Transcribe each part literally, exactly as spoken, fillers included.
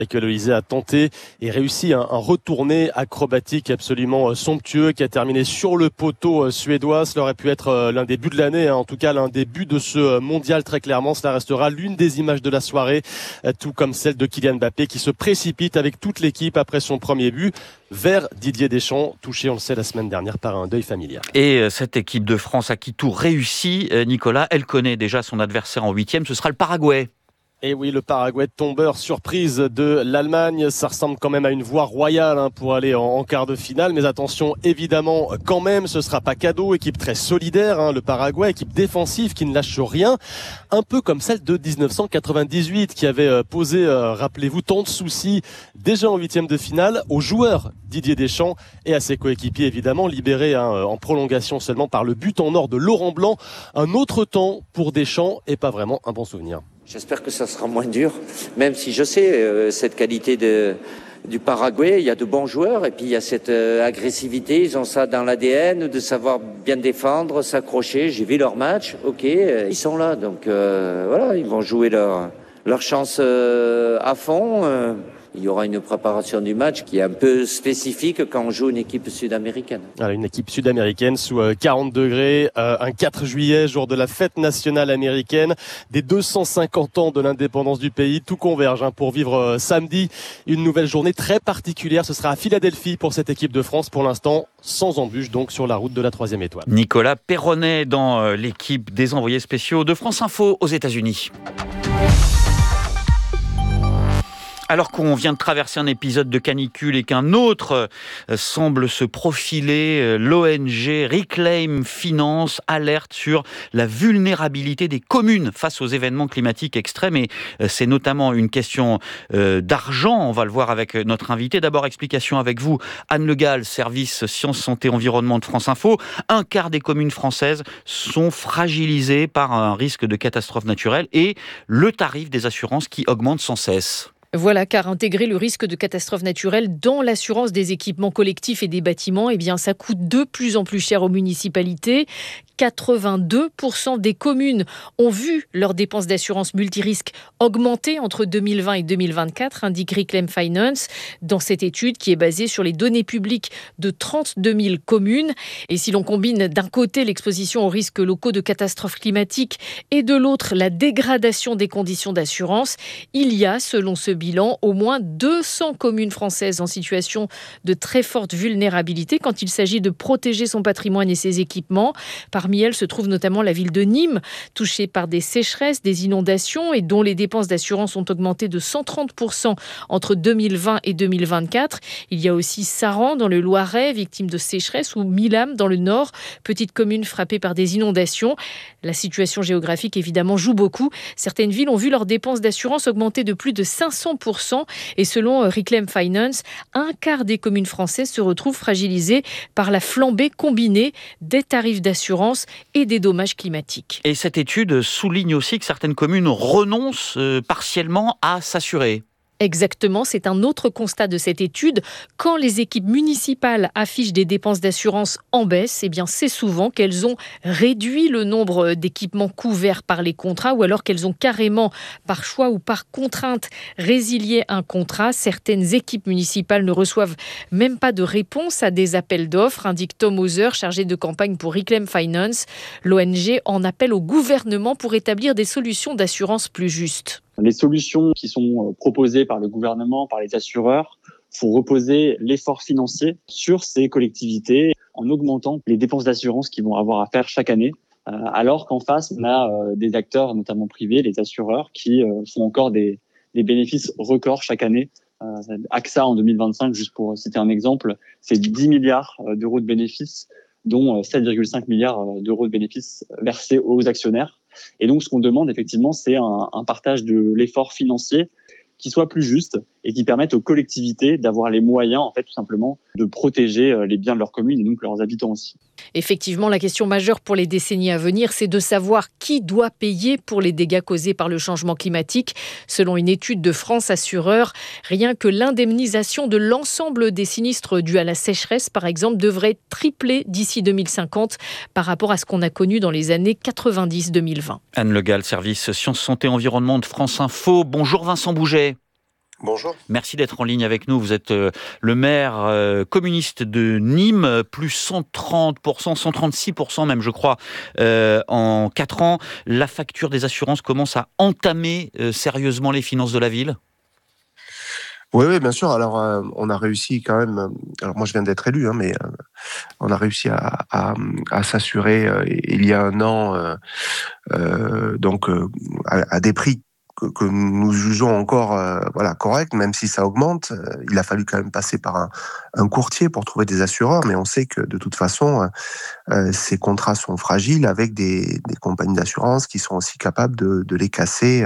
Michael Olise a tenté et réussi un, un retourné acrobatique absolument somptueux qui a terminé sur le poteau suédois. Cela aurait pu être l'un des buts de l'année, hein. En tout cas l'un des buts de ce mondial très clairement. Cela restera l'une des images de la soirée, tout comme celle de Kylian Mbappé qui se précipite avec toute l'équipe après son premier but vers Didier Deschamps, touché on le sait la semaine dernière par un deuil familial. Et cette équipe de France à qui tout réussit, Nicolas, elle connaît déjà son adversaire en huitième, ce sera le Paraguay. Et oui, le Paraguay, tombeur surprise de l'Allemagne. Ça ressemble quand même à une voie royale hein, pour aller en, en quart de finale. Mais attention, évidemment, quand même, ce sera pas cadeau. Équipe très solidaire, hein, le Paraguay, équipe défensive qui ne lâche rien. Un peu comme celle de dix-neuf cent quatre-vingt-dix-huit qui avait euh, posé, euh, rappelez-vous, tant de soucis déjà en huitième de finale aux joueurs Didier Deschamps et à ses coéquipiers, évidemment, libérés hein, en prolongation seulement par le but en or de Laurent Blanc. Un autre temps pour Deschamps et pas vraiment un bon souvenir. J'espère que ça sera moins dur, même si je sais euh, cette qualité de, du Paraguay, il y a de bons joueurs et puis il y a cette euh, agressivité, ils ont ça dans l'A D N, de savoir bien défendre, s'accrocher. J'ai vu leur match, ok, euh, ils sont là, donc euh, voilà, ils vont jouer leur, leur chance euh, à fond. Euh. Il y aura une préparation du match qui est un peu spécifique quand on joue une équipe sud-américaine. Alors une équipe sud-américaine sous quarante degrés, euh, un quatre juillet, jour de la fête nationale américaine, des deux cent cinquante ans de l'indépendance du pays. Tout converge hein, pour vivre euh, samedi une nouvelle journée très particulière. Ce sera à Philadelphie pour cette équipe de France. Pour l'instant, sans embûche, donc sur la route de la troisième étoile. Nicolas Perronnet dans euh, l'équipe des envoyés spéciaux de France Info aux États-Unis. Alors qu'on vient de traverser un épisode de canicule et qu'un autre semble se profiler, l'O N G Reclaim Finance alerte sur la vulnérabilité des communes face aux événements climatiques extrêmes. Et c'est notamment une question d'argent, on va le voir avec notre invité. D'abord, explication avec vous, Anne Le Gall, service Sciences, Santé, Environnement de France Info. Un quart des communes françaises sont fragilisées par un risque de catastrophe naturelle et le tarif des assurances qui augmente sans cesse. Voilà, car intégrer le risque de catastrophe naturelle dans l'assurance des équipements collectifs et des bâtiments, eh bien, ça coûte de plus en plus cher aux municipalités. quatre-vingt-deux pour cent des communes ont vu leurs dépenses d'assurance multirisque augmenter entre deux mille vingt et deux mille vingt-quatre, indique Reclaim Finance, dans cette étude qui est basée sur les données publiques de trente-deux mille communes. Et si l'on combine d'un côté l'exposition aux risques locaux de catastrophes climatiques et de l'autre la dégradation des conditions d'assurance, il y a, selon ce bilan, au moins deux cents communes françaises en situation de très forte vulnérabilité quand il s'agit de protéger son patrimoine et ses équipements. Parmi elles se trouve notamment la ville de Nîmes, touchée par des sécheresses, des inondations et dont les dépenses d'assurance ont augmenté de cent trente pour cent entre deux mille vingt et deux mille vingt-quatre. Il y a aussi Saran dans le Loiret, victime de sécheresse, ou Milam dans le Nord, petite commune frappée par des inondations. La situation géographique, évidemment, joue beaucoup. Certaines villes ont vu leurs dépenses d'assurance augmenter de plus de cinq cents pour cent et selon Reclaim Finance, un quart des communes françaises se retrouvent fragilisées par la flambée combinée des tarifs d'assurance et des dommages climatiques. Et cette étude souligne aussi que certaines communes renoncent euh, partiellement à s'assurer. Exactement, c'est un autre constat de cette étude. Quand les équipes municipales affichent des dépenses d'assurance en baisse, eh bien c'est souvent qu'elles ont réduit le nombre d'équipements couverts par les contrats ou alors qu'elles ont carrément, par choix ou par contrainte, résilié un contrat. Certaines équipes municipales ne reçoivent même pas de réponse à des appels d'offres, indique Tom Hauser, chargé de campagne pour Reclaim Finance. L'O N G en appelle au gouvernement pour établir des solutions d'assurance plus justes. Les solutions qui sont proposées par le gouvernement, par les assureurs, font reposer l'effort financier sur ces collectivités en augmentant les dépenses d'assurance qu'ils vont avoir à faire chaque année. Alors qu'en face, on a des acteurs, notamment privés, les assureurs, qui font encore des, des bénéfices records chaque année. A X A en deux mille vingt-cinq, juste pour citer un exemple, c'est dix milliards d'euros de bénéfices, dont sept virgule cinq milliards d'euros de bénéfices versés aux actionnaires. Et donc, ce qu'on demande, effectivement, c'est un, un partage de l'effort financier qui soit plus juste et qui permette aux collectivités d'avoir les moyens, en fait, tout simplement, de protéger les biens de leur commune et donc leurs habitants aussi. Effectivement, la question majeure pour les décennies à venir, c'est de savoir qui doit payer pour les dégâts causés par le changement climatique. Selon une étude de France Assureurs, rien que l'indemnisation de l'ensemble des sinistres dus à la sécheresse, par exemple, devrait tripler d'ici deux mille cinquante par rapport à ce qu'on a connu dans les années quatre-vingt-dix deux mille vingt. Anne Le Gall, service Sciences, Santé, Environnement de France Info. Bonjour Vincent Bouget. Bonjour. Merci d'être en ligne avec nous. Vous êtes euh, le maire euh, communiste de Nîmes, plus cent trente pour cent, cent trente-six pour cent même, je crois, euh, en quatre ans. La facture des assurances commence à entamer euh, sérieusement les finances de la ville. Oui, oui, bien sûr. Alors, euh, on a réussi quand même. Alors, moi, je viens d'être élu, hein, mais euh, on a réussi à, à, à s'assurer euh, il y a un an, euh, euh, donc euh, à, à des prix que, que nous jugeons encore euh, voilà corrects, même si ça augmente. Euh, il a fallu quand même passer par un, un courtier pour trouver des assureurs, mais on sait que de toute façon, euh, ces contrats sont fragiles avec des, des compagnies d'assurance qui sont aussi capables de, de les casser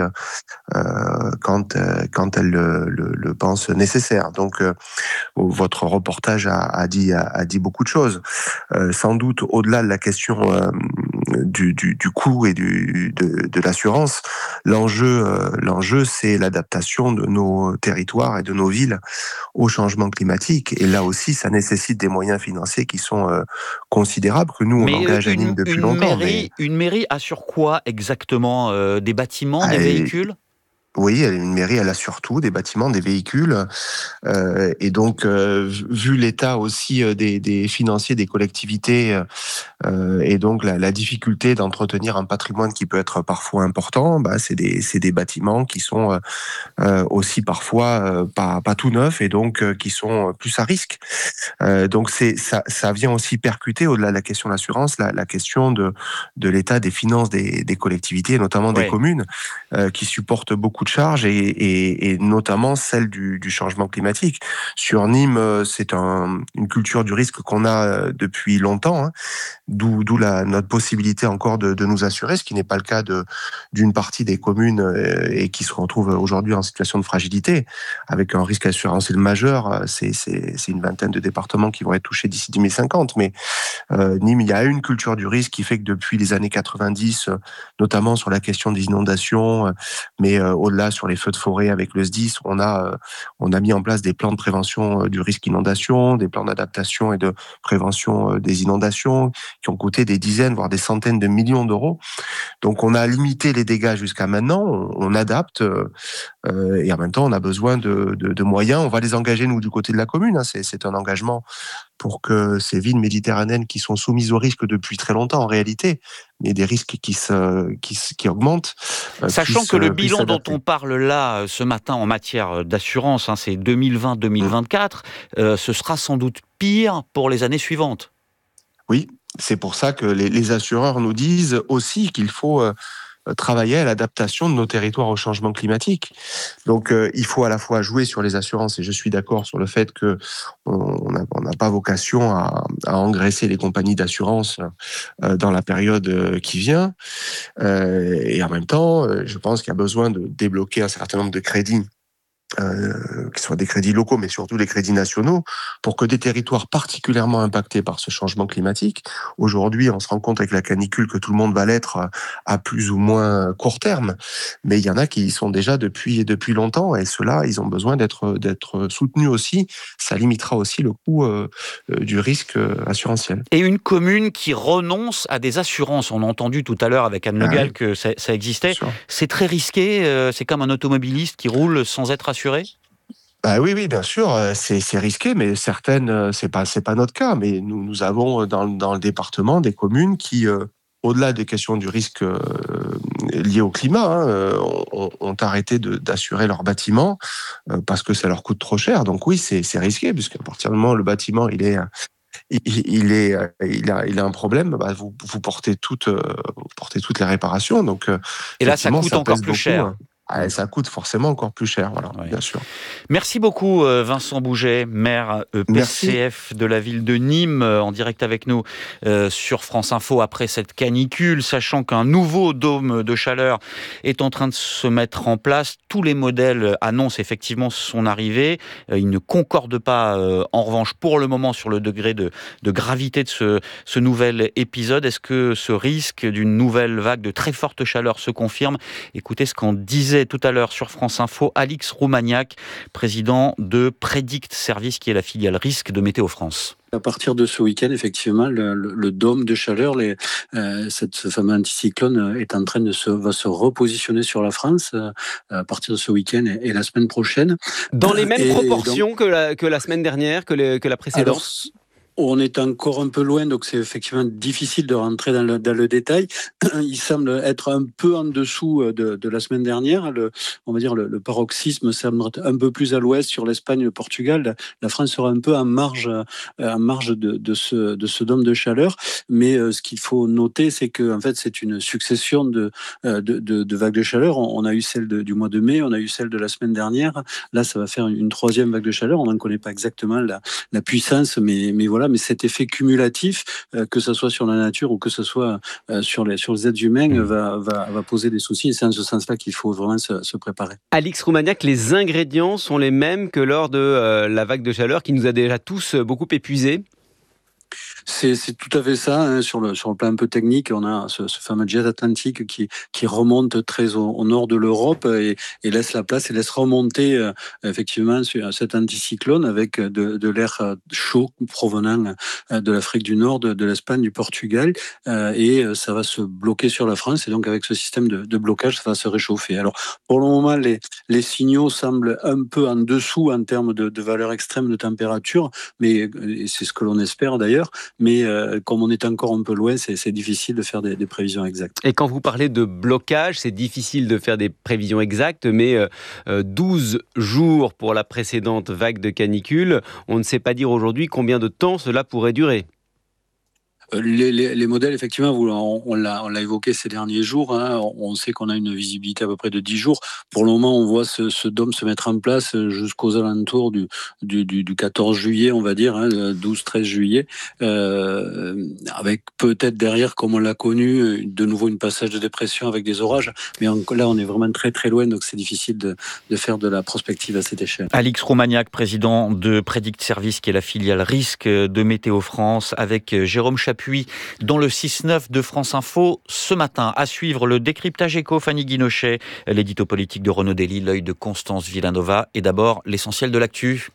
euh, quand euh, quand elles le, le, le pensent nécessaire. Donc, euh, votre reportage a, a dit a, a dit beaucoup de choses. Euh, sans doute, au-delà de la question euh, du, du, du coût et du, de, de l'assurance, l'enjeu, euh, l'enjeu, c'est l'adaptation de nos territoires et de nos villes au changement climatique. Et là aussi, ça nécessite des moyens financiers qui sont euh, considérables, que nous, on mais engage une, à Nîmes depuis une longtemps. Mairie, Mais... Une mairie assure quoi exactement euh, Des bâtiments, ah, des et... véhicules ? Oui, une mairie, elle a surtout des bâtiments, des véhicules. Euh, et donc, euh, vu l'état aussi des, des financiers des collectivités euh, et donc la, la difficulté d'entretenir un patrimoine qui peut être parfois important, bah, c'est des, c'est des bâtiments qui sont euh, aussi parfois euh, pas, pas tout neufs et donc euh, qui sont plus à risque. Euh, donc, c'est, ça, ça vient aussi percuter, au-delà de la question de l'assurance, la, la question de, de l'état des finances des, des collectivités, et notamment des ouais. communes, euh, qui supportent beaucoup de charges et, et, et notamment celle du, du changement climatique. Sur Nîmes, c'est un, une culture du risque qu'on a depuis longtemps, hein, d'où, d'où la, notre possibilité encore de, de nous assurer, ce qui n'est pas le cas de, d'une partie des communes euh, et qui se retrouvent aujourd'hui en situation de fragilité, avec un risque assurantiel majeur. C'est, c'est, c'est une vingtaine de départements qui vont être touchés d'ici deux mille cinquante. Mais euh, Nîmes, il y a une culture du risque qui fait que depuis les années quatre-vingt-dix, euh, notamment sur la question des inondations, euh, mais euh, au-delà sur les feux de forêt avec le S D I S, on a euh, on a mis en place des plans de prévention euh, du risque inondation, des plans d'adaptation et de prévention euh, des inondations qui ont coûté des dizaines voire des centaines de millions d'euros. Donc on a limité les dégâts jusqu'à maintenant, on, on adapte euh, euh, et en même temps on a besoin de, de, de moyens. On va les engager nous du côté de la commune, hein. c'est, c'est un engagement pour que ces villes méditerranéennes qui sont soumises au risque depuis très longtemps en réalité, mais des risques qui se qui, qui augmentent. Sachant puissent, que le puissent bilan s'adapter. dont on parle là ce matin en matière d'assurance, hein, c'est deux mille vingt deux mille vingt-quatre, mmh. euh, ce sera sans doute pire pour les années suivantes. Oui, c'est pour ça que les, les assureurs nous disent aussi qu'il faut euh, travailler à l'adaptation de nos territoires au changement climatique. Donc, euh, il faut à la fois jouer sur les assurances, et je suis d'accord sur le fait que on n'a on n'a pas vocation à, à engraisser les compagnies d'assurance euh, dans la période qui vient. Euh, et en même temps, je pense qu'il y a besoin de débloquer un certain nombre de crédits. Euh, qui soient des crédits locaux, mais surtout des crédits nationaux, pour que des territoires particulièrement impactés par ce changement climatique, aujourd'hui on se rend compte avec la canicule que tout le monde va l'être à plus ou moins court terme, mais il y en a qui y sont déjà depuis, depuis longtemps, et ceux-là, ils ont besoin d'être, d'être soutenus aussi. Ça limitera aussi le coût euh, du risque assurantiel. Et une commune qui renonce à des assurances, on a entendu tout à l'heure avec Anne Le Gall ah oui. que ça, ça existait, c'est très risqué, euh, c'est comme un automobiliste qui roule sans être assuré. Bah oui, oui, bien sûr, c'est, c'est risqué, mais certaines, c'est pas, c'est pas notre cas. Mais nous, nous avons dans, dans le département des communes qui, euh, au-delà des questions du risque euh, lié au climat, hein, euh, ont, ont arrêté de, d'assurer leurs bâtiments euh, parce que ça leur coûte trop cher. Donc oui, c'est, c'est risqué, puisqu'à partir du moment où le bâtiment il est, il, il est, il a, il a un problème, bah vous, vous portez toutes, vous portez toutes les réparations. Donc et là, ça coûte ça encore plus beaucoup, cher. Hein. Ah, ça coûte forcément encore plus cher, voilà, ouais. Bien sûr. Merci beaucoup Vincent Bouget, maire P C F Merci. de la ville de Nîmes, en direct avec nous euh, sur France Info après cette canicule, sachant qu'un nouveau dôme de chaleur est en train de se mettre en place. Tous les modèles annoncent effectivement son arrivée. Euh, ils ne concordent pas, euh, en revanche, pour le moment, sur le degré de, de gravité de ce, ce nouvel épisode. Est-ce que ce risque d'une nouvelle vague de très forte chaleur se confirme ? Écoutez ce qu'en disait disait tout à l'heure sur France Info Alix Roumaniac, président de Predict Service, qui est la filiale risque de Météo France. À partir de ce week-end, effectivement, le, le, le dôme de chaleur, les, euh, cette, ce fameux anticyclone est en train de se, va se repositionner sur la France euh, à partir de ce week-end et, et la semaine prochaine. Dans les mêmes et, proportions donc, que, la, que la semaine dernière, que, le, que la précédente alors, on est encore un peu loin, donc c'est effectivement difficile de rentrer dans le, dans le détail. Il semble être un peu en dessous de, de la semaine dernière. Le, on va dire le, le paroxysme semble être un peu plus à l'ouest sur l'Espagne et le Portugal. La France sera un peu en marge, en marge de, de, ce, de ce dôme de chaleur. Mais euh, ce qu'il faut noter, c'est que en fait, c'est une succession de, de, de, de vagues de chaleur. On, on a eu celle de, du mois de mai, on a eu celle de la semaine dernière. Là, ça va faire une troisième vague de chaleur. On n'en connaît pas exactement la, la puissance, mais, mais voilà. Mais cet effet cumulatif, euh, que ce soit sur la nature ou que ce soit euh, sur, les, sur les êtres humains, mmh. va, va, va poser des soucis. Et c'est en ce sens-là qu'il faut vraiment se, se préparer. Alix Roumaniac, les ingrédients sont les mêmes que lors de euh, la vague de chaleur qui nous a déjà tous beaucoup épuisés? C'est, c'est tout à fait ça. Hein, sur, le, sur le plan un peu technique, on a ce, ce fameux jet atlantique qui, qui remonte très au, au nord de l'Europe et, et laisse la place et laisse remonter euh, effectivement cet anticyclone avec de, de l'air chaud provenant euh, de l'Afrique du Nord, de, de l'Espagne, du Portugal. Euh, et ça va se bloquer sur la France. Et donc, avec ce système de, de blocage, ça va se réchauffer. Alors, pour le moment, les, les signaux semblent un peu en dessous en termes de, de valeur extrême de température, mais c'est ce que l'on espère d'ailleurs. Mais euh, comme on est encore un peu loin, c'est, c'est difficile de faire des, des prévisions exactes. Et quand vous parlez de blocage, c'est difficile de faire des prévisions exactes, mais euh, douze jours pour la précédente vague de canicule, on ne sait pas dire aujourd'hui combien de temps cela pourrait durer. Les, les, les modèles, effectivement, on, on, l'a, on l'a évoqué ces derniers jours. Hein, on sait qu'on a une visibilité à peu près de dix jours. Pour le moment, on voit ce, ce dôme se mettre en place jusqu'aux alentours du, du, du, du quatorze juillet, on va dire, hein, douze treize juillet, euh, avec peut-être derrière, comme on l'a connu, de nouveau une passage de dépression avec des orages. Mais on, là, on est vraiment très très loin, donc c'est difficile de, de faire de la prospective à cette échelle. Alix Roumaniac, président de Predict Service, qui est la filiale risque de Météo France, avec Jérôme Chapuis dans le six neuf de France Info ce matin. À suivre le décryptage éco, Fanny Guinochet, l'édito politique de Renaud Dely, l'œil de Constance Villanova. Et d'abord, l'essentiel de l'actu.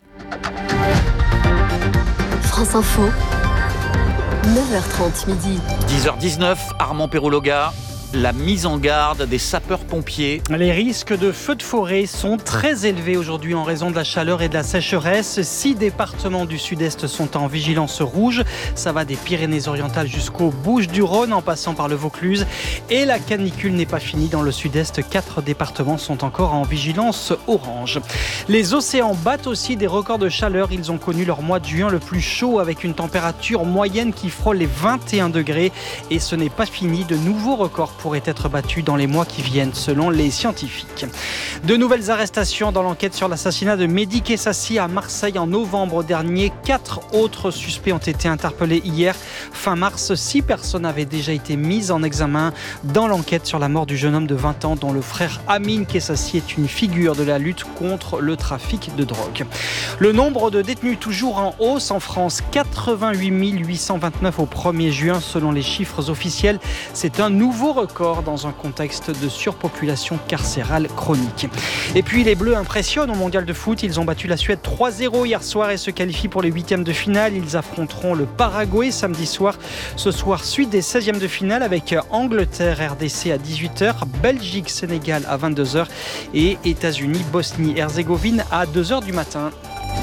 France Info, neuf heures trente midi. dix heures dix-neuf, Armand Perrouloga. La mise en garde des sapeurs-pompiers. Les risques de feux de forêt sont très élevés aujourd'hui en raison de la chaleur et de la sécheresse. Six départements du sud-est sont en vigilance rouge. Ça va des Pyrénées-Orientales jusqu'aux Bouches-du-Rhône en passant par le Vaucluse. Et la canicule n'est pas finie dans le sud-est. Quatre départements sont encore en vigilance orange. Les océans battent aussi des records de chaleur. Ils ont connu leur mois de juin le plus chaud avec une température moyenne qui frôle les vingt et un degrés. Et ce n'est pas fini. De nouveaux records pourraient être battus dans les mois qui viennent, selon les scientifiques. De nouvelles arrestations dans l'enquête sur l'assassinat de Mehdi Kessassi à Marseille en novembre dernier. Quatre autres suspects ont été interpellés hier. Fin mars, six personnes avaient déjà été mises en examen dans l'enquête sur la mort du jeune homme de vingt ans dont le frère Amine Kessassi est une figure de la lutte contre le trafic de drogue. Le nombre de détenus toujours en hausse en France, quatre-vingt-huit mille huit cent vingt-neuf au premier juin selon les chiffres officiels. C'est un nouveau record dans un contexte de surpopulation carcérale chronique. Et puis les Bleus impressionnent au mondial de foot. Ils ont battu la Suède trois zéro hier soir et se qualifient pour les huitièmes de finale. Ils affronteront le Paraguay samedi soir. Ce soir, suite des seizièmes de finale avec Angleterre-R D C à dix-huit heures, Belgique-Sénégal à vingt-deux heures et États-Unis-Bosnie-Herzégovine à deux heures du matin.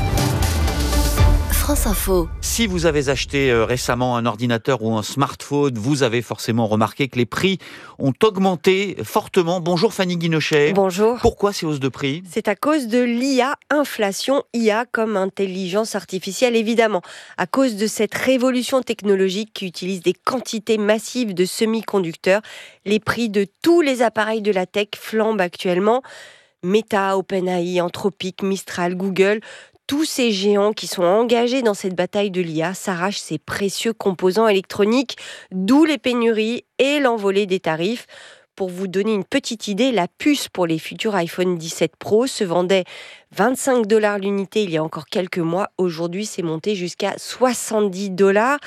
France Info. Si vous avez acheté récemment un ordinateur ou un smartphone, vous avez forcément remarqué que les prix ont augmenté fortement. Bonjour Fanny Guinochet. Bonjour. Pourquoi ces hausses de prix ? C'est à cause de l'I A, inflation, I A comme intelligence artificielle évidemment. À cause de cette révolution technologique qui utilise des quantités massives de semi-conducteurs, les prix de tous les appareils de la tech flambent actuellement. Meta, OpenAI, Anthropic, Mistral, Google... Tous ces géants qui sont engagés dans cette bataille de l'I A s'arrachent ces précieux composants électroniques, d'où les pénuries et l'envolée des tarifs. Pour vous donner une petite idée, la puce pour les futurs iPhone dix-sept Pro se vendait vingt-cinq dollars l'unité il y a encore quelques mois. Aujourd'hui, c'est monté jusqu'à soixante-dix dollars.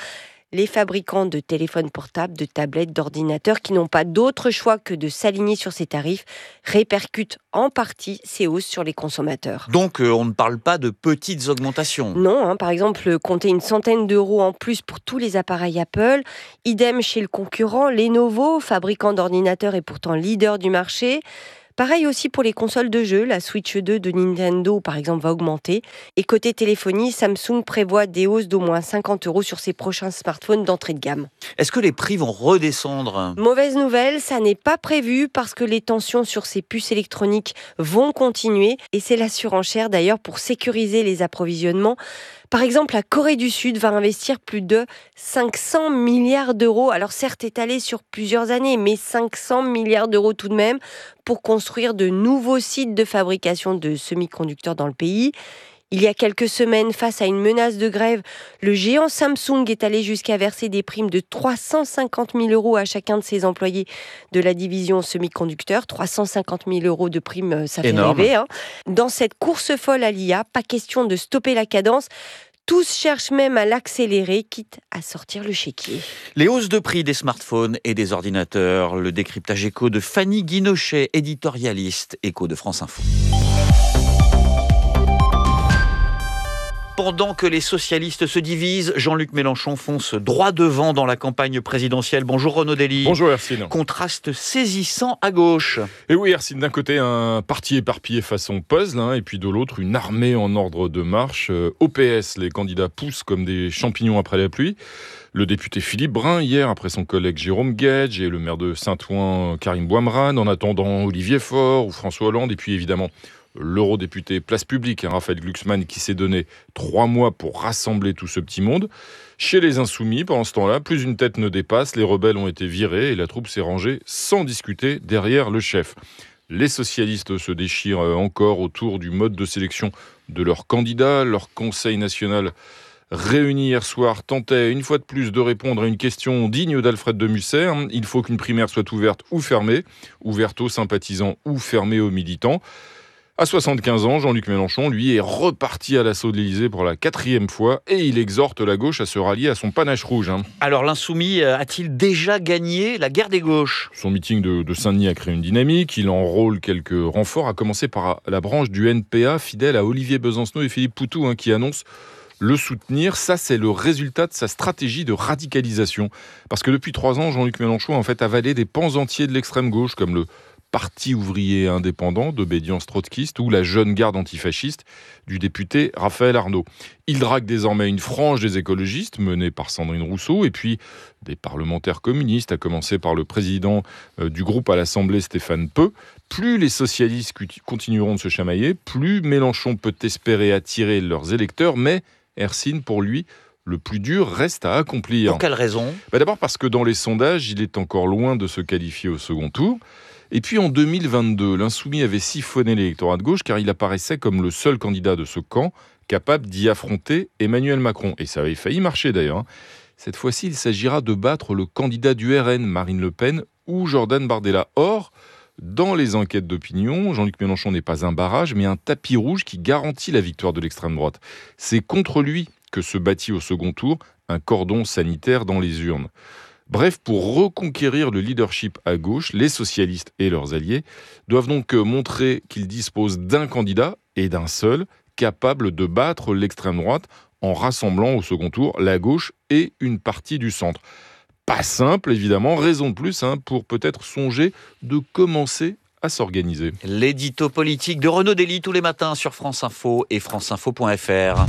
Les fabricants de téléphones portables, de tablettes, d'ordinateurs qui n'ont pas d'autre choix que de s'aligner sur ces tarifs répercutent en partie ces hausses sur les consommateurs. Donc euh, on ne parle pas de petites augmentations. Non, hein, par exemple, compter une centaine d'euros en plus pour tous les appareils Apple. Idem chez le concurrent Lenovo, fabricant d'ordinateurs et pourtant leader du marché. Pareil aussi pour les consoles de jeux, la Switch deux de Nintendo par exemple va augmenter. Et côté téléphonie, Samsung prévoit des hausses d'au moins cinquante euros sur ses prochains smartphones d'entrée de gamme. Est-ce que les prix vont redescendre ? Mauvaise nouvelle, ça n'est pas prévu parce que les tensions sur ces puces électroniques vont continuer et c'est la surenchère d'ailleurs pour sécuriser les approvisionnements. Par exemple, la Corée du Sud va investir plus de cinq cents milliards d'euros, alors certes étalés sur plusieurs années, mais cinq cents milliards d'euros tout de même, pour construire de nouveaux sites de fabrication de semi-conducteurs dans le pays. Il y a quelques semaines, face à une menace de grève, le géant Samsung est allé jusqu'à verser des primes de trois cent cinquante mille euros à chacun de ses employés de la division semi-conducteurs. trois cent cinquante mille euros de primes, ça fait Énorme. rêver. Hein. Dans cette course folle à l'I A, pas question de stopper la cadence. Tous cherchent même à l'accélérer, quitte à sortir le chéquier. Les hausses de prix des smartphones et des ordinateurs, le décryptage éco de Fanny Guinochet, éditorialiste, Écho de France Info. Pendant que les socialistes se divisent, Jean-Luc Mélenchon fonce droit devant dans la campagne présidentielle. Bonjour Renaud Dely. Bonjour Hercine. Contraste saisissant à gauche. Et oui Hercine, d'un côté un parti éparpillé façon puzzle, hein, et puis de l'autre une armée en ordre de marche. Euh, O P S, les candidats poussent comme des champignons après la pluie. Le député Philippe Brun, hier, après son collègue Jérôme Guedj, et le maire de Saint-Ouen, Karim Bouamrane, en attendant Olivier Faure ou François Hollande, et puis évidemment l'eurodéputé Place Publique, hein, Raphaël Glucksmann, qui s'est donné trois mois pour rassembler tout ce petit monde. Chez les Insoumis, pendant ce temps-là, plus une tête ne dépasse, les rebelles ont été virés et la troupe s'est rangée sans discuter derrière le chef. Les socialistes se déchirent encore autour du mode de sélection de leurs candidats. Leur conseil national réuni hier soir tentait une fois de plus de répondre à une question digne d'Alfred de Musset. Il faut qu'une primaire soit ouverte ou fermée, ouverte aux sympathisants ou fermée aux militants. À soixante-quinze ans, Jean-Luc Mélenchon, lui, est reparti à l'assaut de l'Élysée pour la quatrième fois et il exhorte la gauche à se rallier à son panache rouge. Hein. Alors l'insoumis a-t-il déjà gagné la guerre des gauches ? Son meeting de, de Saint-Denis a créé une dynamique, il enrôle quelques renforts, à commencer par la branche du N P A, fidèle à Olivier Besancenot et Philippe Poutou, hein, qui annoncent le soutenir. Ça, c'est le résultat de sa stratégie de radicalisation. Parce que depuis trois ans, Jean-Luc Mélenchon a en fait avalé des pans entiers de l'extrême gauche, comme le Parti ouvrier indépendant d'obédience trotskiste ou la jeune garde antifasciste du député Raphaël Arnaud. Il drague désormais une frange des écologistes menée par Sandrine Rousseau et puis des parlementaires communistes, à commencer par le président du groupe à l'Assemblée Stéphane Peu. Plus les socialistes continueront de se chamailler, plus Mélenchon peut espérer attirer leurs électeurs, mais Hercine, pour lui, le plus dur reste à accomplir. Pour quelle raison ? Bah d'abord parce que dans les sondages, il est encore loin de se qualifier au second tour. Et puis en deux mille vingt-deux, l'insoumis avait siphonné l'électorat de gauche car il apparaissait comme le seul candidat de ce camp capable d'y affronter Emmanuel Macron. Et ça avait failli marcher d'ailleurs. Cette fois-ci, il s'agira de battre le candidat du R N, Marine Le Pen ou Jordan Bardella. Or, dans les enquêtes d'opinion, Jean-Luc Mélenchon n'est pas un barrage, mais un tapis rouge qui garantit la victoire de l'extrême droite. C'est contre lui que se bâtit au second tour un cordon sanitaire dans les urnes. Bref, pour reconquérir le leadership à gauche, les socialistes et leurs alliés doivent donc montrer qu'ils disposent d'un candidat, et d'un seul, capable de battre l'extrême droite en rassemblant au second tour la gauche et une partie du centre. Pas simple, évidemment, raison de plus hein, pour peut-être songer de commencer à s'organiser. L'édito politique de Renaud Dely tous les matins sur France Info et franceinfo point f r.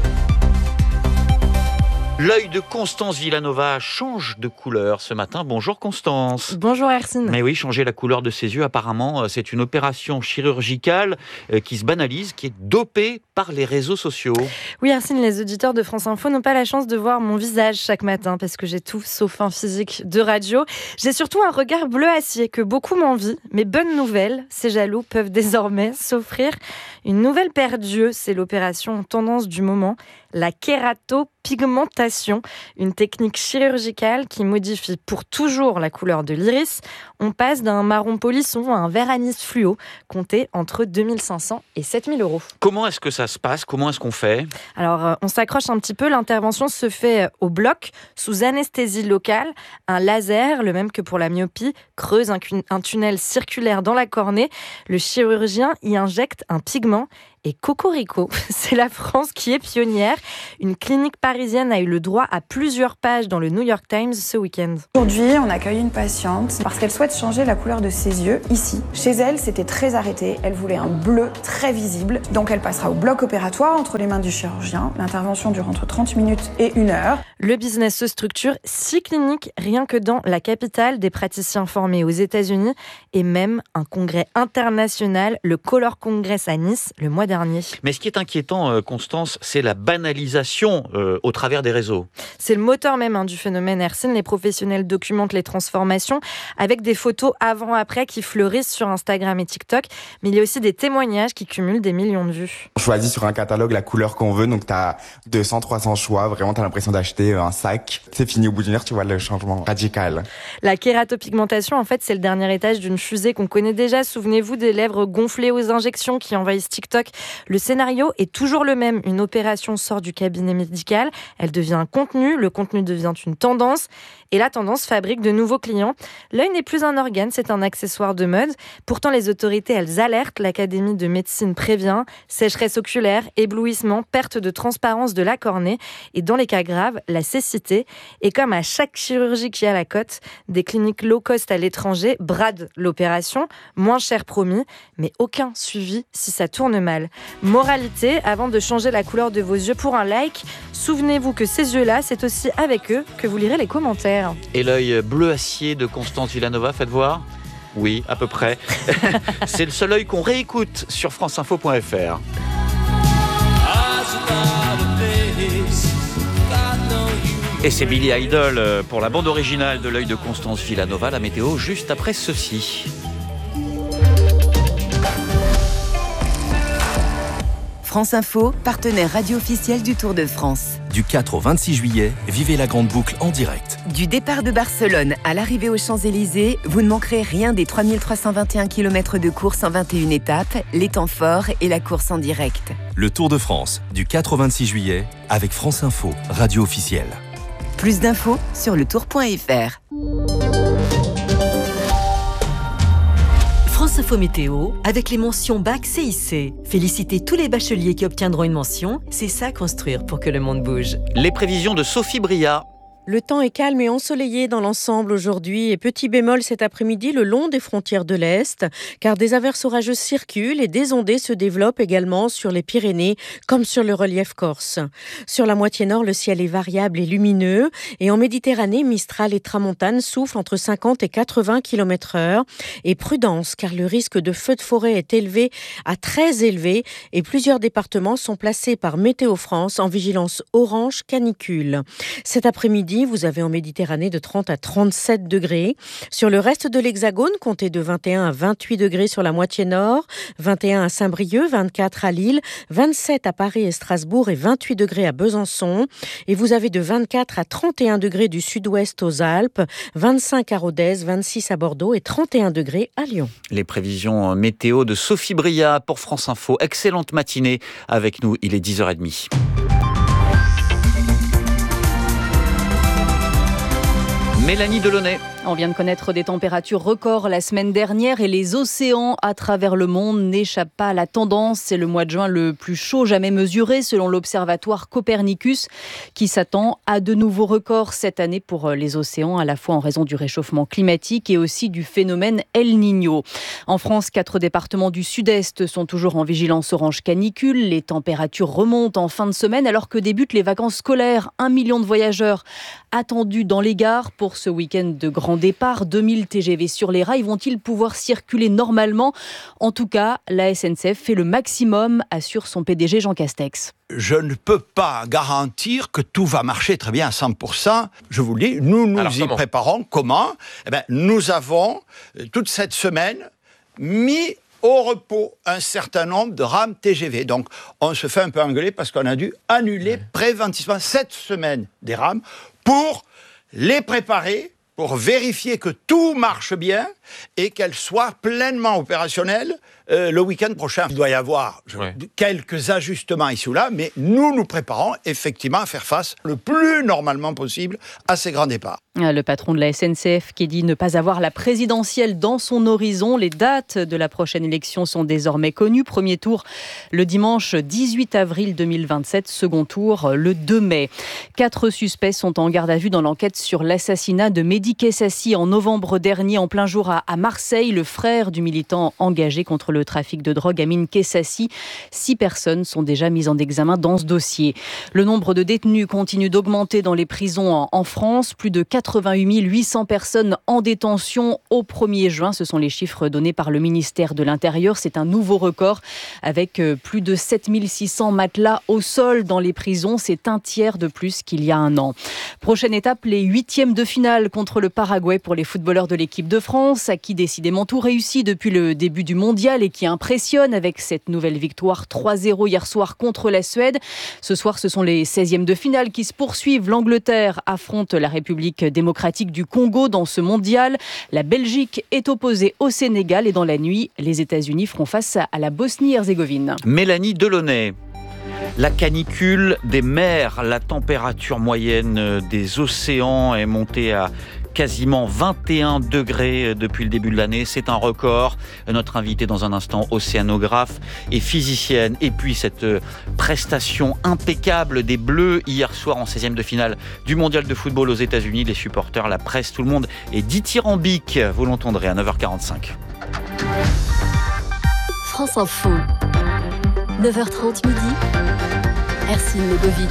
L'œil de Constance Villanova change de couleur ce matin. Bonjour Constance. Bonjour Hercine. Mais oui, changer la couleur de ses yeux, apparemment, c'est une opération chirurgicale qui se banalise, qui est dopée par les réseaux sociaux. Oui Hercine, les auditeurs de France Info n'ont pas la chance de voir mon visage chaque matin parce que j'ai tout sauf un physique de radio. J'ai surtout un regard bleu acier que beaucoup m'envient. Mais bonne nouvelle, ces jaloux peuvent désormais s'offrir une nouvelle paire d'yeux. C'est l'opération tendance du moment, la kératopigmentation. pigmentation, une technique chirurgicale qui modifie pour toujours la couleur de l'iris. On passe d'un marron polisson à un vert anis fluo, compté entre deux mille cinq cents et sept mille euros. Comment est-ce que ça se passe ? Comment est-ce qu'on fait ? Alors, on s'accroche un petit peu. L'intervention se fait au bloc, sous anesthésie locale. Un laser, le même que pour la myopie, creuse un, un tunnel circulaire dans la cornée. Le chirurgien y injecte un pigment. Et cocorico, c'est la France qui est pionnière. Une clinique parisienne a eu le droit à plusieurs pages dans le New York Times ce week-end. Aujourd'hui, on accueille une patiente parce qu'elle souhaite changer la couleur de ses yeux ici. Chez elle, c'était très arrêté. Elle voulait un bleu très visible. Donc elle passera au bloc opératoire entre les mains du chirurgien. L'intervention dure entre trente minutes et une heure. Le business se structure. Six cliniques rien que dans la capitale, des praticiens formés aux États-Unis et même un congrès international, le Color Congress à Nice, le mois dernier. Mais ce qui est inquiétant, Constance, c'est la banalisation euh, au travers des réseaux. C'est le moteur même hein, du phénomène Hercine. Les professionnels documentent les transformations avec des photos avant-après qui fleurissent sur Instagram et TikTok. Mais il y a aussi des témoignages qui cumulent des millions de vues. On choisit sur un catalogue la couleur qu'on veut, donc tu as deux cents, trois cents choix. Vraiment, tu as l'impression d'acheter un sac. C'est fini au bout d'une heure, tu vois le changement radical. La kératopigmentation, en fait, c'est le dernier étage d'une fusée qu'on connaît déjà. Souvenez-vous des lèvres gonflées aux injections qui envahissent TikTok. Le scénario est toujours le même. Une opération sort du cabinet médical, elle devient un contenu, le contenu devient une tendance et la tendance fabrique de nouveaux clients. L'œil n'est plus un organe, c'est un accessoire de mode. Pourtant, les autorités, elles alertent. L'Académie de médecine prévient. Sécheresse oculaire, éblouissement, perte de transparence de la cornée et dans les cas graves, la cécité. Et comme à chaque chirurgie qui a la cote, des cliniques low cost à l'étranger bradent l'opération, moins cher promis, mais aucun suivi si ça tourne mal. Moralité, avant de changer la couleur de vos yeux pour un like, souvenez-vous que ces yeux-là, c'est aussi avec eux que vous lirez les commentaires. Et l'œil bleu acier de Constance Villanova, faites voir ? Oui, à peu près. C'est le seul œil qu'on réécoute sur franceinfo point f r. Et c'est Billy Idol pour la bande originale de l'œil de Constance Villanova. La météo juste après ceci. France Info, partenaire radio officiel du Tour de France. Du quatre au vingt-six juillet, vivez la grande boucle en direct. Du départ de Barcelone à l'arrivée aux Champs-Élysées, vous ne manquerez rien des trois mille trois cent vingt et un kilomètres de course en vingt et une étapes, les temps forts et la course en direct. Le Tour de France, du quatre au vingt-six juillet, avec France Info, radio officielle. Plus d'infos sur le tour point f r. France Info Météo, avec les mentions Bac C I C. Félicitez tous les bacheliers qui obtiendront une mention. C'est ça construire pour que le monde bouge. Les prévisions de Sophie Bria. Le temps est calme et ensoleillé dans l'ensemble aujourd'hui et petit bémol cet après-midi le long des frontières de l'Est, car des averses orageuses circulent et des ondées se développent également sur les Pyrénées comme sur le relief corse. Sur la moitié nord, le ciel est variable et lumineux et en Méditerranée, Mistral et Tramontane soufflent entre cinquante et quatre-vingts kilomètres heure. Et prudence, car le risque de feu de forêt est élevé à très élevé et plusieurs départements sont placés par Météo France en vigilance orange canicule. Cet après-midi, vous avez en Méditerranée de trente à trente-sept degrés. Sur le reste de l'Hexagone, comptez de vingt et un à vingt-huit degrés sur la moitié nord, vingt et un à Saint-Brieuc, vingt-quatre à Lille, vingt-sept à Paris et Strasbourg et vingt-huit degrés à Besançon. Et vous avez de vingt-quatre à trente et un degrés du sud-ouest aux Alpes, vingt-cinq à Rodez, vingt-six à Bordeaux et trente et un degrés à Lyon. Les prévisions météo de Sophie Bria pour France Info. Excellente matinée avec nous, il est dix heures trente. Mélanie Delaunay. On vient de connaître des températures records la semaine dernière et les océans à travers le monde n'échappent pas à la tendance. C'est le mois de juin le plus chaud jamais mesuré selon l'observatoire Copernicus qui s'attend à de nouveaux records cette année pour les océans, à la fois en raison du réchauffement climatique et aussi du phénomène El Niño. En France, quatre départements du sud-est sont toujours en vigilance orange canicule. Les températures remontent en fin de semaine alors que débutent les vacances scolaires. Un million de voyageurs attendus dans les gares pour ce week-end de grand départ. deux mille T G V sur les rails vont-ils pouvoir circuler normalement ? En tout cas, la S N C F fait le maximum, assure son P D G Jean Castex. Je ne peux pas garantir que tout va marcher très bien à cent pour cent. Je vous le dis, nous nous Alors, y comment préparons. Comment ? Eh bien, nous avons, toute cette semaine, mis au repos un certain nombre de rames T G V. Donc, on se fait un peu engueuler parce qu'on a dû annuler ouais. préventivement cette semaine des rames pour les préparer, pour vérifier que tout marche bien et qu'elles soient pleinement opérationnelles euh, le week-end prochain. Il doit y avoir je, ouais. quelques ajustements ici ou là, mais nous nous préparons effectivement à faire face le plus normalement possible à ces grands départs. Le patron de la S N C F qui dit ne pas avoir la présidentielle dans son horizon. Les dates de la prochaine élection sont désormais connues. Premier tour le dimanche dix-huit avril deux mille vingt-sept, second tour le deux mai. Quatre suspects sont en garde à vue dans l'enquête sur l'assassinat de Mehdi Kessassi en novembre dernier en plein jour à Marseille. Le frère du militant engagé contre le trafic de drogue, Amin Kessassi. Six personnes sont déjà mises en examen dans ce dossier. Le nombre de détenus continue d'augmenter dans les prisons en France. Plus de quatre-vingt-huit mille huit cents personnes en détention au premier juin. Ce sont les chiffres donnés par le ministère de l'Intérieur. C'est un nouveau record avec plus de sept mille six cents matelas au sol dans les prisons. C'est un tiers de plus qu'il y a un an. Prochaine étape, les huitièmes de finale contre le Paraguay pour les footballeurs de l'équipe de France, à qui décidément tout réussit depuis le début du mondial et qui impressionne avec cette nouvelle victoire trois zéro hier soir contre la Suède. Ce soir, ce sont les seizièmes de finale qui se poursuivent. L'Angleterre affronte la République démocratique du Congo dans ce mondial. La Belgique est opposée au Sénégal et dans la nuit, les États-Unis feront face à la Bosnie-Herzégovine. Mélanie Delaunay. La canicule des mers, la température moyenne des océans est montée à quasiment vingt et un degrés depuis le début de l'année. C'est un record. Notre invitée dans un instant, océanographe et physicienne. Et puis cette prestation impeccable des Bleus hier soir en seizième de finale du mondial de football aux États-Unis. Les supporters, la presse, tout le monde est dithyrambique. Vous l'entendrez à neuf heures quarante-cinq. France Info. neuf heures trente midi. Ercine Legovic.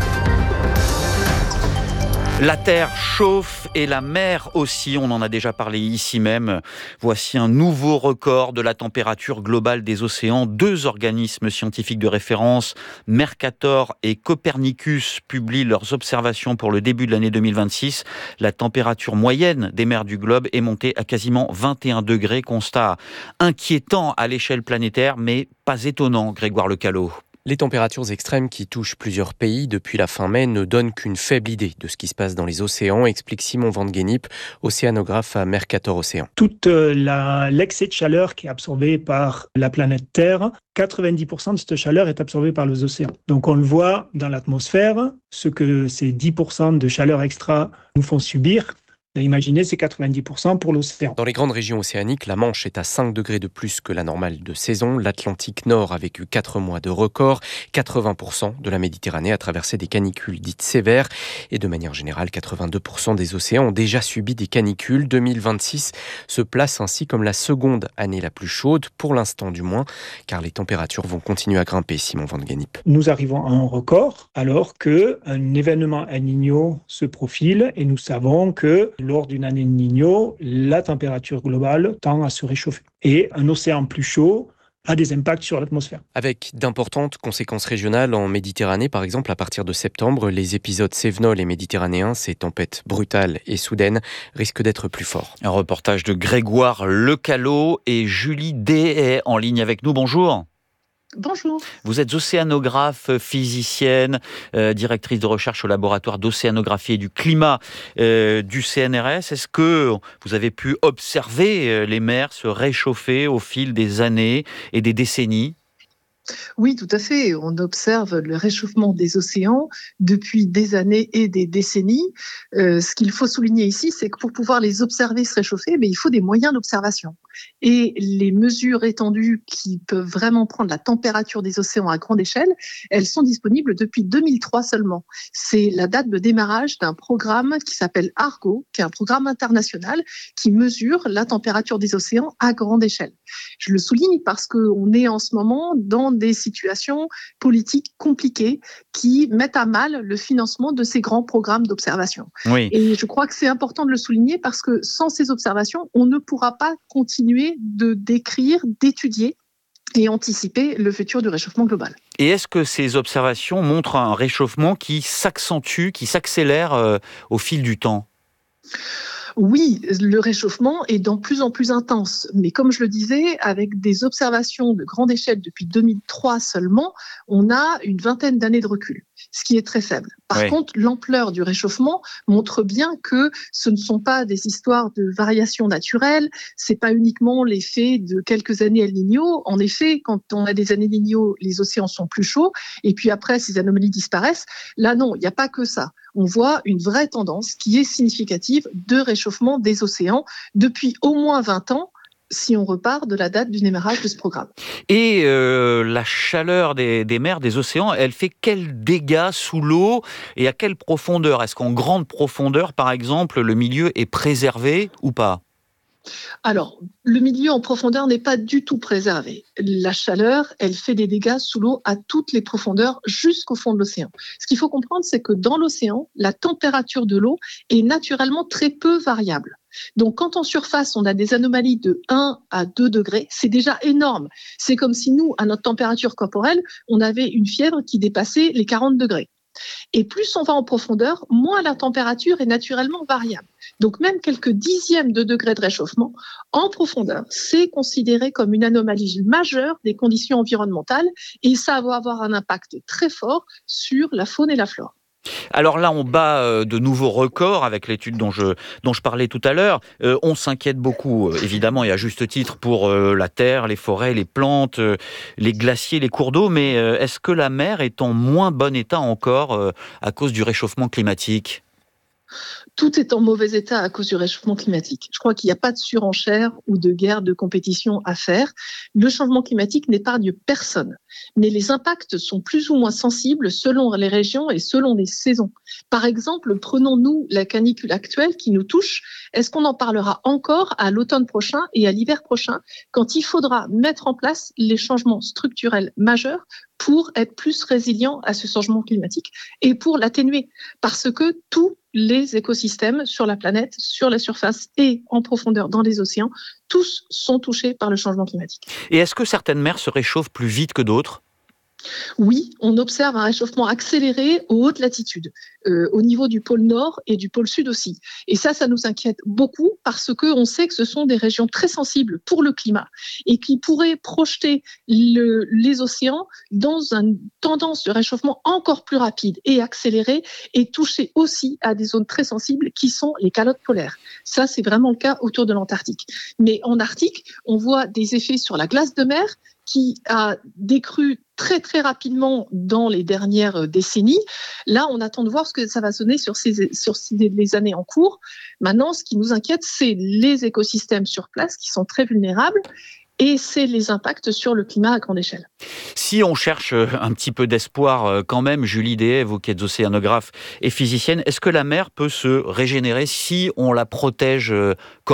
La terre chauffe et la mer aussi, on en a déjà parlé ici même. Voici un nouveau record de la température globale des océans. Deux organismes scientifiques de référence, Mercator et Copernicus, publient leurs observations pour le début de l'année deux mille vingt-six. La température moyenne des mers du globe est montée à quasiment vingt et un degrés. Constat inquiétant à l'échelle planétaire, mais pas étonnant, Grégoire Lecalot. Les températures extrêmes qui touchent plusieurs pays depuis la fin mai ne donnent qu'une faible idée de ce qui se passe dans les océans, explique Simon Van Gennip, océanographe à Mercator Océan. Toute la, l'excès de chaleur qui est absorbé par la planète Terre, quatre-vingt-dix pour cent de cette chaleur est absorbée par les océans. Donc on le voit dans l'atmosphère, ce que ces dix pour cent de chaleur extra nous font subir. Imaginez, c'est quatre-vingt-dix pour cent pour l'océan. Dans les grandes régions océaniques, la Manche est à cinq degrés de plus que la normale de saison. L'Atlantique Nord a vécu quatre mois de record. quatre-vingts pour cent de la Méditerranée a traversé des canicules dites sévères. Et de manière générale, quatre-vingt-deux pour cent des océans ont déjà subi des canicules. deux mille vingt-six se place ainsi comme la seconde année la plus chaude, pour l'instant du moins, car les températures vont continuer à grimper, Simon Van Gennip. Nous arrivons à un record alors qu'un événement El Niño se profile et nous savons que lors d'une année de Niño, la température globale tend à se réchauffer. Et un océan plus chaud a des impacts sur l'atmosphère. Avec d'importantes conséquences régionales en Méditerranée, par exemple, à partir de septembre, les épisodes cévenols et méditerranéens, ces tempêtes brutales et soudaines, risquent d'être plus forts. Un reportage de Grégoire Lecalot et Julie Dehaye en ligne avec nous. Bonjour. Bonjour. Vous êtes océanographe, physicienne, euh, directrice de recherche au laboratoire d'océanographie et du climat euh, du C N R S. Est-ce que vous avez pu observer les mers se réchauffer au fil des années et des décennies ? Oui, tout à fait. On observe le réchauffement des océans depuis des années et des décennies. Euh, ce qu'il faut souligner ici, c'est que pour pouvoir les observer se réchauffer, mais il faut des moyens d'observation. Et les mesures étendues qui peuvent vraiment prendre la température des océans à grande échelle, elles sont disponibles depuis deux mille trois seulement. C'est la date de démarrage d'un programme qui s'appelle Argo, qui est un programme international qui mesure la température des océans à grande échelle. Je le souligne parce qu'on est en ce moment dans des situations politiques compliquées qui mettent à mal le financement de ces grands programmes d'observation. Oui. Et je crois que c'est important de le souligner parce que sans ces observations, on ne pourra pas continuer de décrire, d'étudier et anticiper le futur du réchauffement global. Et est-ce que ces observations montrent un réchauffement qui s'accentue, qui s'accélère euh, au fil du temps ? Oui, le réchauffement est de plus en plus intense, mais comme je le disais, avec des observations de grande échelle depuis deux mille trois seulement, on a une vingtaine d'années de recul, ce qui est très faible. Par Oui. contre, l'ampleur du réchauffement montre bien que ce ne sont pas des histoires de variations naturelles, c'est pas uniquement l'effet de quelques années El Niño. En effet, quand on a des années El Niño, les océans sont plus chauds, et puis après, ces anomalies disparaissent. Là, non, il n'y a pas que ça. On voit une vraie tendance qui est significative de réchauffement des océans depuis au moins vingt ans, si on repart de la date du démarrage de ce programme. Et euh, la chaleur des, des mers, des océans, elle fait quels dégâts sous l'eau et à quelle profondeur? Est-ce qu'en grande profondeur, par exemple, le milieu est préservé ou pas? Alors, le milieu en profondeur n'est pas du tout préservé. La chaleur, elle fait des dégâts sous l'eau à toutes les profondeurs jusqu'au fond de l'océan. Ce qu'il faut comprendre, c'est que dans l'océan, la température de l'eau est naturellement très peu variable. Donc, quand en surface, on a des anomalies de un à deux degrés, c'est déjà énorme. C'est comme si nous, à notre température corporelle, on avait une fièvre qui dépassait les quarante degrés. Et plus on va en profondeur, moins la température est naturellement variable. Donc même quelques dixièmes de degrés de réchauffement en profondeur, c'est considéré comme une anomalie majeure des conditions environnementales et ça va avoir un impact très fort sur la faune et la flore. Alors là, on bat de nouveaux records avec l'étude dont je, dont je parlais tout à l'heure. Euh, on s'inquiète beaucoup, évidemment, et à juste titre, pour euh, la terre, les forêts, les plantes, euh, les glaciers, les cours d'eau. Mais euh, est-ce que la mer est en moins bon état encore euh, à cause du réchauffement climatique ? Tout est en mauvais état à cause du réchauffement climatique. Je crois qu'il n'y a pas de surenchère ou de guerre de compétition à faire. Le changement climatique n'épargne personne, mais les impacts sont plus ou moins sensibles selon les régions et selon les saisons. Par exemple, prenons-nous la canicule actuelle qui nous touche. Est-ce qu'on en parlera encore à l'automne prochain et à l'hiver prochain, quand il faudra mettre en place les changements structurels majeurs pour être plus résilient à ce changement climatique et pour l'atténuer? Parce que tous les écosystèmes sur la planète, sur la surface et en profondeur dans les océans, tous sont touchés par le changement climatique. Et est-ce que certaines mers se réchauffent plus vite que d'autres ? Oui, on observe un réchauffement accéléré aux hautes latitudes, euh, au niveau du pôle Nord et du pôle Sud aussi. Et ça, ça nous inquiète beaucoup parce qu'on sait que ce sont des régions très sensibles pour le climat et qui pourraient projeter le, les océans dans une tendance de réchauffement encore plus rapide et accélérée et toucher aussi à des zones très sensibles qui sont les calottes polaires. Ça, c'est vraiment le cas autour de l'Antarctique. Mais en Arctique, on voit des effets sur la glace de mer qui a décru très très rapidement dans les dernières décennies. Là, on attend de voir ce que ça va sonner sur, ces, sur ces, les années en cours. Maintenant, ce qui nous inquiète, c'est les écosystèmes sur place qui sont très vulnérables et c'est les impacts sur le climat à grande échelle. Si on cherche un petit peu d'espoir quand même, Julie Dehaye, vous qui êtes océanographe et physicienne, est-ce que la mer peut se régénérer si on la protège correctement ?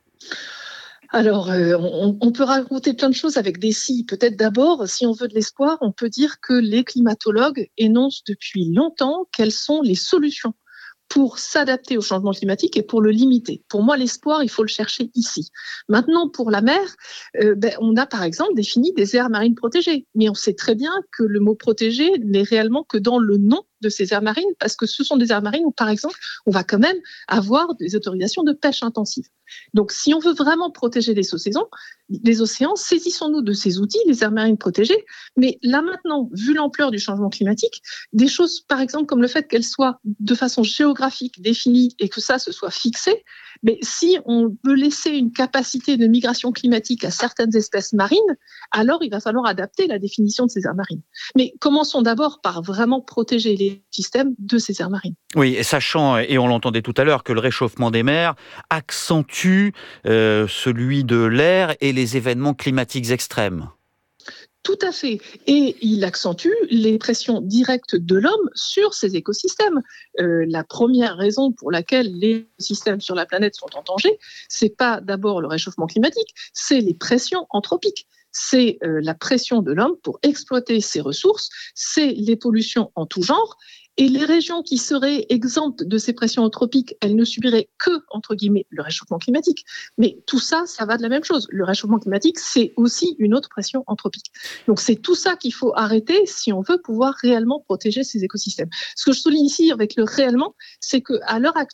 Alors, euh, on, on peut raconter plein de choses avec des si. Peut-être d'abord, si on veut de l'espoir, on peut dire que les climatologues énoncent depuis longtemps quelles sont les solutions pour s'adapter au changement climatique et pour le limiter. Pour moi, l'espoir, il faut le chercher ici. Maintenant, pour la mer, euh, ben, on a par exemple défini des aires marines protégées. Mais on sait très bien que le mot protégé n'est réellement que dans le nom de ces aires marines, parce que ce sont des aires marines où, par exemple, on va quand même avoir des autorisations de pêche intensive. Donc, si on veut vraiment protéger les océans, les océans, saisissons-nous de ces outils, les aires marines protégées. Mais là maintenant, vu l'ampleur du changement climatique, des choses, par exemple, comme le fait qu'elles soient de façon géographique définies et que ça se soit fixé, mais si on veut laisser une capacité de migration climatique à certaines espèces marines, alors il va falloir adapter la définition de ces aires marines. Mais commençons d'abord par vraiment protéger les systèmes de ces aires marines. Oui, et sachant, et on l'entendait tout à l'heure, que le réchauffement des mers accentue euh, celui de l'air et les événements climatiques extrêmes. Tout à fait. Et il accentue les pressions directes de l'homme sur ces écosystèmes. Euh, la première raison pour laquelle les écosystèmes sur la planète sont en danger, c'est pas d'abord le réchauffement climatique, c'est les pressions anthropiques. C'est euh, la pression de l'homme pour exploiter ses ressources, c'est les pollutions en tout genre. Et les régions qui seraient exemptes de ces pressions anthropiques, elles ne subiraient que, entre guillemets, le réchauffement climatique. Mais tout ça, ça va de la même chose. Le réchauffement climatique, c'est aussi une autre pression anthropique. Donc c'est tout ça qu'il faut arrêter si on veut pouvoir réellement protéger ces écosystèmes. Ce que je souligne ici avec le réellement, c'est qu'à l'heure actuelle,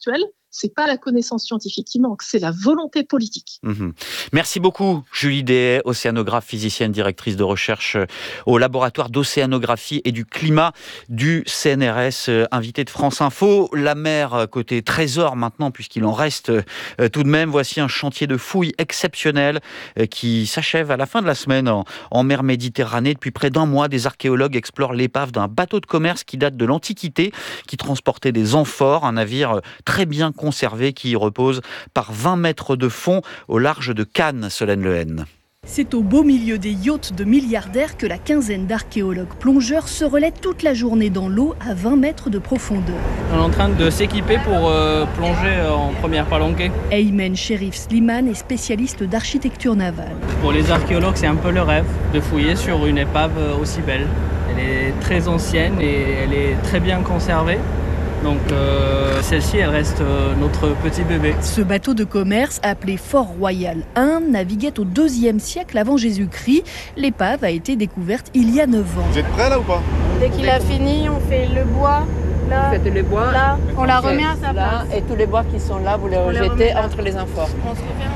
c'est pas la connaissance scientifique qui manque, c'est la volonté politique. Mmh. Merci beaucoup, Julie Dehaye, océanographe, physicienne, directrice de recherche au laboratoire d'océanographie et du climat du C N R S, invitée de France Info. La mer côté trésor maintenant, puisqu'il en reste tout de même. Voici un chantier de fouilles exceptionnel qui s'achève à la fin de la semaine en, en mer Méditerranée. Depuis près d'un mois, des archéologues explorent l'épave d'un bateau de commerce qui date de l'Antiquité, qui transportait des amphores, un navire très bien conservé qui repose par vingt mètres de fond au large de Cannes, Solène Lehen. C'est au beau milieu des yachts de milliardaires que la quinzaine d'archéologues plongeurs se relaient toute la journée dans l'eau à vingt mètres de profondeur. On est en train de s'équiper pour euh, plonger en première palanquée. Aymen Sherif Slimane est spécialiste d'architecture navale. Pour les archéologues, c'est un peu le rêve de fouiller sur une épave aussi belle. Elle est très ancienne et elle est très bien conservée. Donc euh, celle-ci, elle reste euh, notre petit bébé. Ce bateau de commerce, appelé Fort Royal un, naviguait au deuxième siècle avant Jésus-Christ. L'épave a été découverte il y a neuf ans. Vous êtes prêts là ou pas? Dès qu'il a fini, on fait le bois. Là, vous faites le bois, là, on la remet à sa là, place. Et tous les bois qui sont là, vous les rejetez entre les amphores. On se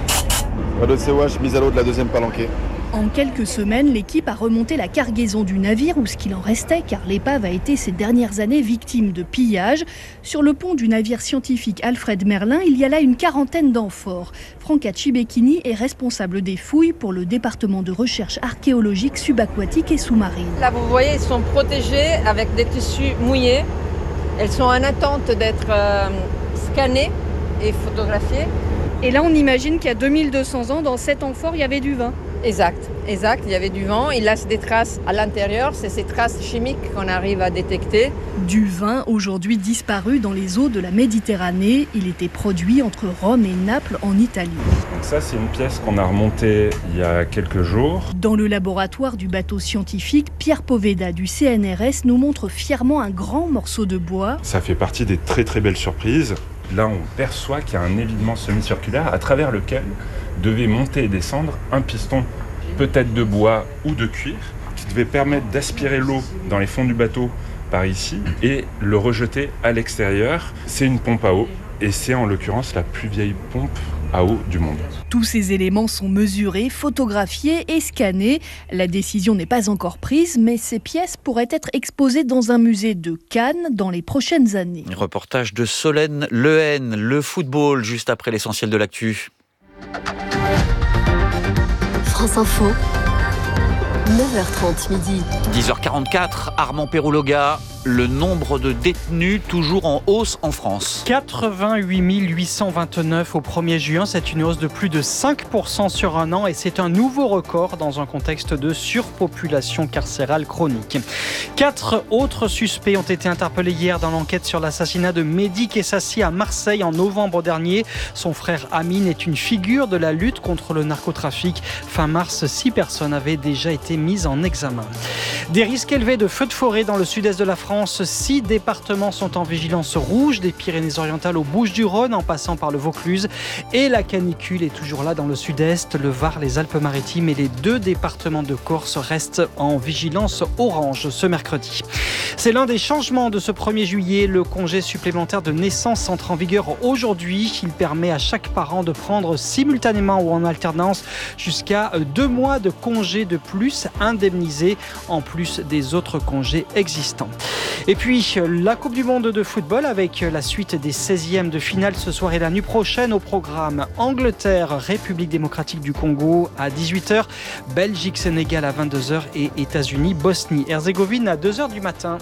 fait Pas de C O H, mise à l'eau de la deuxième palanquée. En quelques semaines, l'équipe a remonté la cargaison du navire ou ce qu'il en restait, car l'épave a été ces dernières années victime de pillages. Sur le pont du navire scientifique Alfred Merlin, il y a là une quarantaine d'amphores. Franca Cibecchini est responsable des fouilles pour le département de recherche archéologique subaquatique et sous-marine. Là, vous voyez, ils sont protégés avec des tissus mouillés. Elles sont en attente d'être euh, scannées et photographiées. Et là, on imagine qu'il y a deux mille deux cents ans, dans cet amphore, il y avait du vin. Exact, exact. Il y avait du vent. Il laisse des traces à l'intérieur. C'est ces traces chimiques qu'on arrive à détecter. Du vin, aujourd'hui disparu dans les eaux de la Méditerranée. Il était produit entre Rome et Naples en Italie. Donc ça, c'est une pièce qu'on a remontée il y a quelques jours. Dans le laboratoire du bateau scientifique, Pierre Poveda du C N R S nous montre fièrement un grand morceau de bois. Ça fait partie des très très belles surprises. Là, on perçoit qu'il y a un évidement semi-circulaire à travers lequel devait monter et descendre un piston, peut-être de bois ou de cuir, qui devait permettre d'aspirer l'eau dans les fonds du bateau par ici et le rejeter à l'extérieur. C'est une pompe à eau et c'est en l'occurrence la plus vieille pompe à eau du monde. Tous ces éléments sont mesurés, photographiés et scannés. La décision n'est pas encore prise, mais ces pièces pourraient être exposées dans un musée de Cannes dans les prochaines années. Reportage de Solène Lehen, le football, juste après l'essentiel de l'actu. France Info, neuf heures trente midi. dix heures quarante-quatre, Armand Perouloga. Le nombre de détenus toujours en hausse en France. quatre-vingt-huit mille huit cent vingt-neuf au premier juin, c'est une hausse de plus de cinq pour cent sur un an et c'est un nouveau record dans un contexte de surpopulation carcérale chronique. Quatre autres suspects ont été interpellés hier dans l'enquête sur l'assassinat de Mehdi Kessassi à Marseille en novembre dernier. Son frère Amine est une figure de la lutte contre le narcotrafic. Fin mars, six personnes avaient déjà été mises en examen. Des risques élevés de feux de forêt dans le sud-est de la France. Six départements sont en vigilance rouge, des Pyrénées-Orientales aux Bouches-du-Rhône en passant par le Vaucluse. Et la canicule est toujours là dans le sud-est, le Var, les Alpes-Maritimes et les deux départements de Corse restent en vigilance orange ce mercredi. C'est l'un des changements de ce premier juillet. Le congé supplémentaire de naissance entre en vigueur aujourd'hui. Il permet à chaque parent de prendre simultanément ou en alternance jusqu'à deux mois de congé de plus indemnisés en plus des autres congés existants. Et puis, la Coupe du Monde de football avec la suite des seizièmes de finale ce soir et la nuit prochaine au programme Angleterre, République démocratique du Congo à dix-huit heures, Belgique, Sénégal à vingt-deux heures et États-Unis, Bosnie-Herzégovine à deux heures du matin.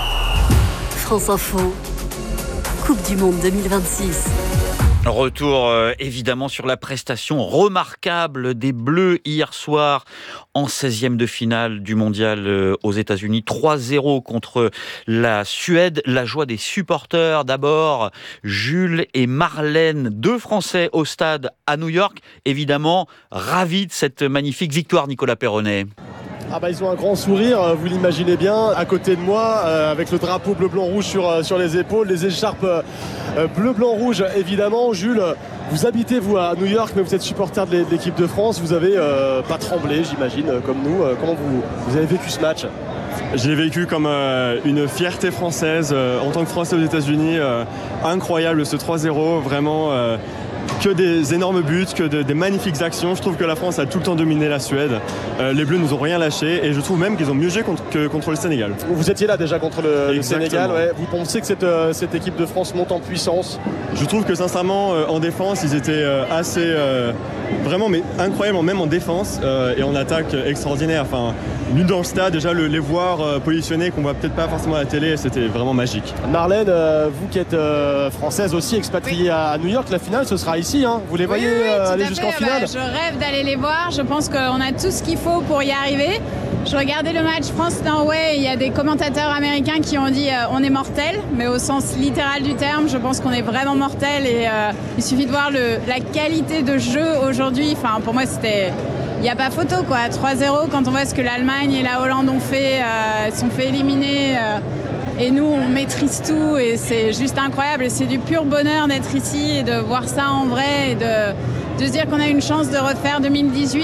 France Info, Coupe du Monde deux mille vingt-six. Retour euh, évidemment sur la prestation remarquable des Bleus hier soir en seizième de finale du mondial euh, aux États-Unis. trois zéro contre la Suède. La joie des supporters d'abord. Jules et Marlène, deux Français au stade à New York. Évidemment, ravis de cette magnifique victoire, Nicolas Perronnet. Ah bah ils ont un grand sourire, vous l'imaginez bien, à côté de moi, euh, avec le drapeau bleu-blanc-rouge sur, euh, sur les épaules, les écharpes euh, bleu-blanc-rouge évidemment. Jules, vous habitez vous à New York, mais vous êtes supporter de l'équipe de France, vous avez euh, pas tremblé j'imagine, comme nous. Comment vous, vous avez vécu ce match ? Je l'ai vécu comme euh, une fierté française. Euh, en tant que Français aux États-Unis, euh, incroyable ce trois zéro, vraiment euh, que des énormes buts, que de, des magnifiques actions. Je trouve que la France a tout le temps dominé la Suède. Euh, les Bleus nous ont rien lâché et je trouve même qu'ils ont mieux joué contre, que contre le Sénégal. Vous étiez là déjà contre le, le Sénégal. Ouais. Vous pensez que cette, euh, cette équipe de France monte en puissance? Je trouve que sincèrement, euh, en défense, ils étaient euh, assez... Euh, vraiment, mais incroyablement, même en défense euh, et en attaque euh, extraordinaire. Enfin, nul dans le stade, déjà le, les voir euh, positionnés qu'on voit peut-être pas forcément à la télé, c'était vraiment magique. Marlène, euh, vous qui êtes euh, française aussi, expatriée oui. à New York, la finale ce sera ici, hein. Vous les voyez oui, oui, euh, aller fait. jusqu'en finale? Bah, je rêve d'aller les voir, je pense qu'on a tout ce qu'il faut pour y arriver. Je regardais le match France-Norvège, il y a des commentateurs américains qui ont dit euh, on est mortel, mais au sens littéral du terme, je pense qu'on est vraiment mortel et euh, il suffit de voir le, la qualité de jeu aujourd'hui. Enfin, pour moi, c'était... Il n'y a pas photo, quoi. trois zéro, quand on voit ce que l'Allemagne et la Hollande ont fait, euh, sont fait éliminer. Euh, et nous, on maîtrise tout et c'est juste incroyable. Et c'est du pur bonheur d'être ici et de voir ça en vrai et de, de se dire qu'on a une chance de refaire deux mille dix-huit.